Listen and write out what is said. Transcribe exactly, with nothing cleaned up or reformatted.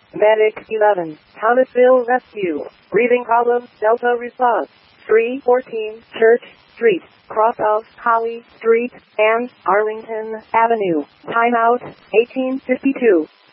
Medic eleven, Thomasville Rescue. Breathing problem, Delta response. three fourteen Church Street, cross of Holly Street and Arlington Avenue. Timeout, eighteen fifty-two.